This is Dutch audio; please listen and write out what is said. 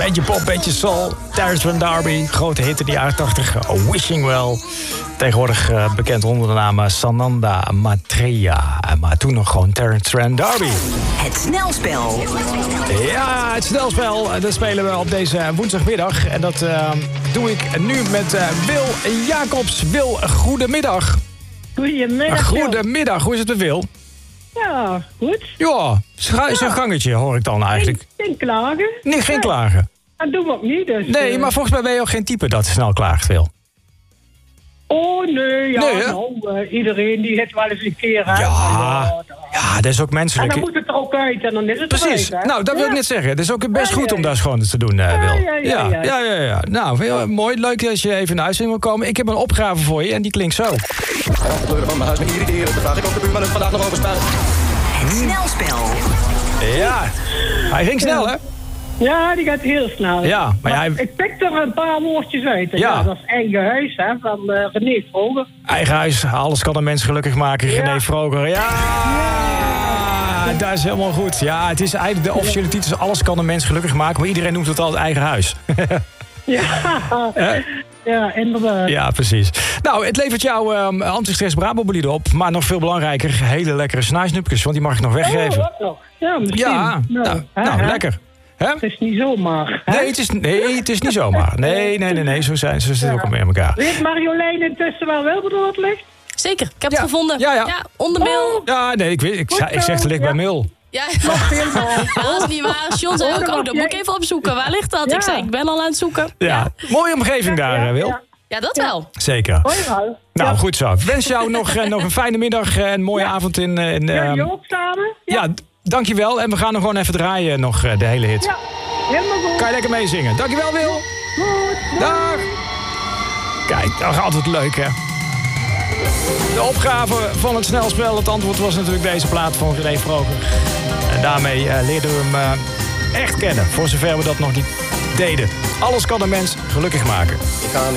Beetje pop, beetje soul. Terence Van Darby, grote hit in de jaren 80. Wishing Well. Tegenwoordig bekend onder de naam Sananda Maitreya. Maar toen nog gewoon Terence Van Darby. Het snelspel. Ja, het snelspel. Dat spelen we op deze woensdagmiddag. En dat doe ik nu met Wil Jacobs. Wil, goedemiddag. Goedemiddag. Goedemiddag, hoe is het met Wil? Ja, goed. Ja, zijn gangetje hoor ik dan eigenlijk. Geen klagen. Nee, geen klagen. Dat doen we ook niet. Dus, Nee, maar volgens mij ben je ook geen type dat snel klaagt, Wil. Oh nee, ja, Nee, iedereen die het wel eens een keer heeft. Ja, dat is ook En menselijk. dan moet het er ook uit en dan is het Precies. eruit, hè? Nou, dat wil ik net zeggen. Het is ook best goed om dat gewoon te doen, Wil. Ja. Nou, heel mooi. Leuk dat je even in de uitzending wil komen. Ik heb een opgave voor je en die klinkt zo. De kleuren van mijn huis me irriteren. Dat vraag ik ook de buurman het vandaag nog over spuit. Het snelspel. Ja, hij ging snel, hè? Ja, die gaat heel snel. Ja, maar ik pik er een paar woordjes uit. Ja. Dat is eigen huis, hè, van René Vroger. Eigen huis, alles kan een mens gelukkig maken. René Vroger. Ja, dat is helemaal goed. Ja, het is eigenlijk de officiële titel. Alles kan een mens gelukkig maken. Maar iedereen noemt het altijd eigen huis. Ja, inderdaad. Ja, precies. Nou, het levert jou antistress Brabobolide op. Maar nog veel belangrijker, hele lekkere snijsnupjes. Want die mag ik nog weggeven. Oh, wat nog? Ja, misschien. Ja, nou lekker. Hè? Het is niet zomaar. Hè? Nee, het is niet zomaar. Nee. Zo zitten we ook al mee in elkaar. Weet Marjolein intussen wel bedoel het ligt? Zeker, ik heb het gevonden. Ja. Onder Mil. Ja, nee, ik zeg het ligt bij Mil. Ja, dat is niet waar. John zei ook, dat moet ik even opzoeken. Waar ligt dat? Ja. Ik zei, ik ben al aan het zoeken. Ja, mooie omgeving daar, Wil. Ja, dat wel. Zeker. Hoi, Ralf. Nou, goed zo. Ik wens jou nog een fijne middag en een mooie avond in... Jullie ook samen? Ja, dankjewel. En we gaan nog gewoon even draaien nog de hele hit. Ja, helemaal goed. Kan je lekker meezingen. Dankjewel, Wil. Goed. Dag. Kijk, dat is altijd leuk, hè. De opgave van het snelspel, het antwoord was natuurlijk deze plaat van René Vroger. En daarmee leerden we hem echt kennen, voor zover we dat nog niet deden. Alles kan een mens gelukkig maken. Ik ga